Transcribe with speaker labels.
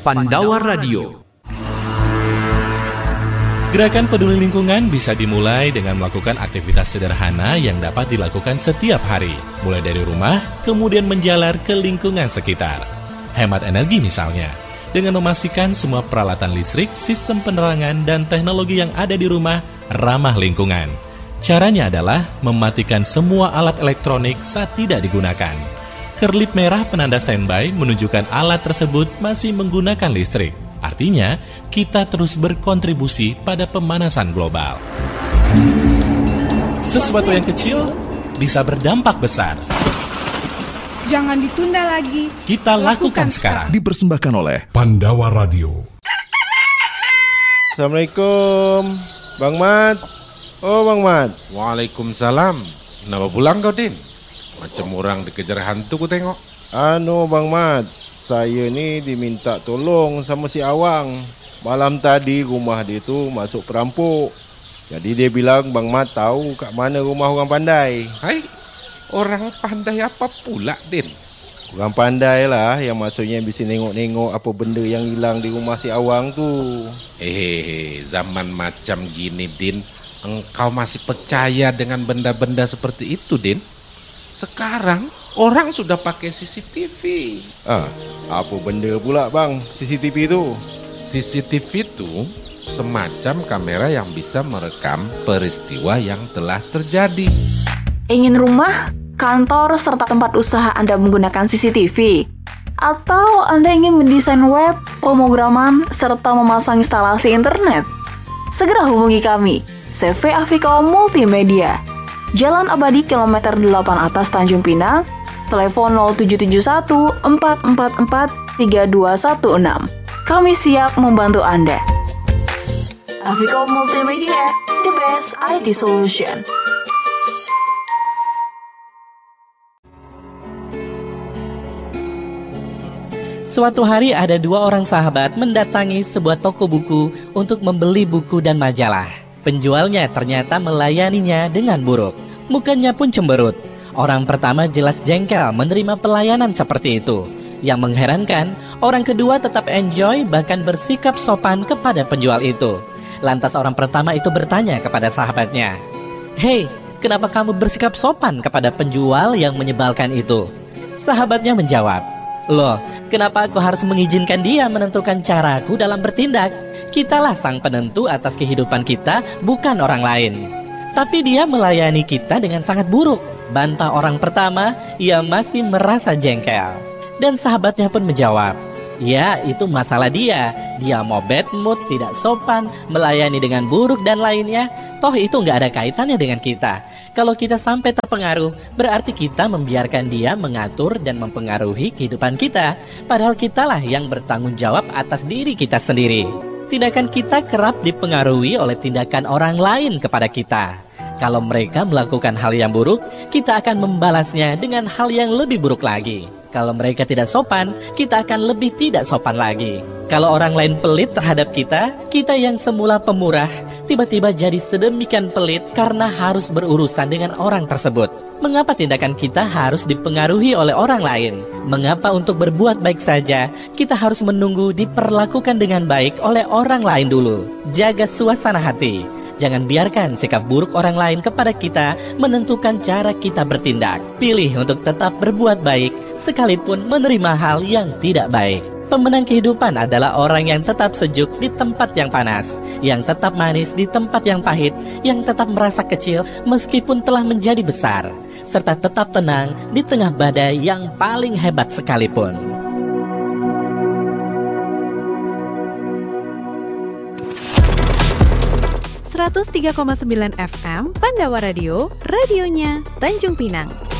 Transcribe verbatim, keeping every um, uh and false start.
Speaker 1: Pandawa Radio.
Speaker 2: Gerakan peduli lingkungan bisa dimulai dengan melakukan aktivitas sederhana yang dapat dilakukan setiap hari, mulai dari rumah, kemudian menjalar ke lingkungan sekitar. Hemat energi misalnya, dengan memastikan semua peralatan listrik, sistem penerangan, dan teknologi yang ada di rumah ramah lingkungan. Caranya adalah mematikan semua alat elektronik saat tidak digunakan. Kerlip merah penanda standby menunjukkan alat tersebut masih menggunakan listrik. Artinya, kita terus berkontribusi pada pemanasan global. Sesuatu yang kecil bisa berdampak besar.
Speaker 3: Jangan ditunda lagi.
Speaker 2: Kita lakukan, lakukan sekarang.
Speaker 4: Dipersembahkan oleh
Speaker 5: Pandawa Radio.
Speaker 6: Assalamualaikum, Bang Mat. Oh, Bang Mat.
Speaker 7: Waalaikumsalam. Kenapa pulang kau, Din? Macam orang dikejar hantu ku tengok.
Speaker 6: Anu, Bang Mat. Saya ni diminta tolong sama si Awang. Malam tadi rumah dia tu masuk perampok. Jadi dia bilang Bang Mat tahu kat mana rumah orang pandai.
Speaker 7: Hai, orang pandai apa pula, Din?
Speaker 6: Orang pandai lah yang maksudnya bisa nengok-nengok apa benda yang hilang di rumah si Awang tu.
Speaker 7: Eh, zaman macam gini, Din, engkau masih percaya dengan benda-benda seperti itu, Din? Sekarang orang sudah pakai C C T V.
Speaker 6: Ah, apa benda pula bang C C T V itu?
Speaker 7: C C T V itu semacam kamera yang bisa merekam peristiwa yang telah terjadi.
Speaker 8: Ingin rumah, kantor, serta tempat usaha Anda menggunakan C C T V? Atau Anda ingin mendesain web, pemrograman, serta memasang instalasi internet? Segera hubungi kami, C V Aviko Multimedia. Jalan Abadi kilometer delapan atas Tanjung Pinang, telepon nol tujuh tujuh satu empat empat empat tiga dua satu enam. Kami siap membantu Anda. Aviko Multimedia, the best I T solution.
Speaker 9: Suatu hari ada dua orang sahabat mendatangi sebuah toko buku untuk membeli buku dan majalah. Penjualnya ternyata melayaninya dengan buruk. Mukanya pun cemberut. Orang pertama jelas jengkel menerima pelayanan seperti itu. Yang mengherankan, orang kedua tetap enjoy bahkan bersikap sopan kepada penjual itu. Lantas orang pertama itu bertanya kepada sahabatnya, "Hei, kenapa kamu bersikap sopan kepada penjual yang menyebalkan itu?" Sahabatnya menjawab, "Loh, kenapa aku harus mengizinkan dia menentukan caraku dalam bertindak? Kitalah sang penentu atas kehidupan kita, bukan orang lain." Tapi dia melayani kita dengan sangat buruk. Bantah orang pertama, ia masih merasa jengkel. Dan sahabatnya pun menjawab, "Ya, itu masalah dia. Dia mau bad mood, tidak sopan, melayani dengan buruk dan lainnya. Toh itu nggak ada kaitannya dengan kita. Kalau kita sampai terpengaruh, berarti kita membiarkan dia mengatur dan mempengaruhi kehidupan kita. Padahal kitalah yang bertanggung jawab atas diri kita sendiri. Tindakan kita kerap dipengaruhi oleh tindakan orang lain kepada kita. Kalau mereka melakukan hal yang buruk, kita akan membalasnya dengan hal yang lebih buruk lagi. Kalau mereka tidak sopan, kita akan lebih tidak sopan lagi. Kalau orang lain pelit terhadap kita, kita yang semula pemurah, tiba-tiba jadi sedemikian pelit karena harus berurusan dengan orang tersebut. Mengapa tindakan kita harus dipengaruhi oleh orang lain? Mengapa untuk berbuat baik saja, kita harus menunggu diperlakukan dengan baik oleh orang lain dulu? Jaga suasana hati. Jangan biarkan sikap buruk orang lain kepada kita menentukan cara kita bertindak. Pilih untuk tetap berbuat baik, sekalipun menerima hal yang tidak baik. Pemenang kehidupan adalah orang yang tetap sejuk di tempat yang panas, yang tetap manis di tempat yang pahit, yang tetap merasa kecil meskipun telah menjadi besar, serta tetap tenang di tengah badai yang paling hebat sekalipun.
Speaker 10: seratus tiga koma sembilan F M Pandawa Radio, radionya Tanjung Pinang.